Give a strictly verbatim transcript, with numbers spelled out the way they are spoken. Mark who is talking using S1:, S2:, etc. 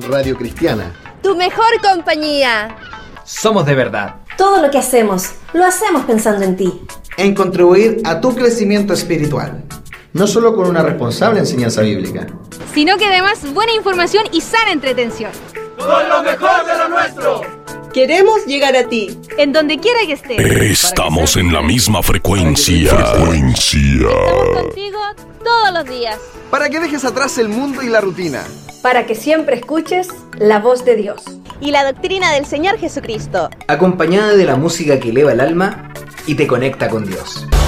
S1: Radio Cristiana.
S2: Tu mejor compañía.
S3: Somos de verdad.
S4: Todo lo que hacemos, lo hacemos pensando en ti.
S5: En contribuir a tu crecimiento espiritual.
S1: No solo con una responsable enseñanza bíblica,
S6: sino que además buena información y sana entretención.
S7: Con lo mejor de lo nuestro.
S8: Queremos llegar a ti,
S6: en donde quiera que estés.
S9: Estamos en la misma frecuencia. Frecuencia.
S6: Estamos contigo todos los días.
S10: Para que dejes atrás el mundo y la rutina.
S4: Para que siempre escuches la voz de Dios.
S2: Y la doctrina del Señor Jesucristo.
S3: Acompañada de la música que eleva el alma y te conecta con Dios.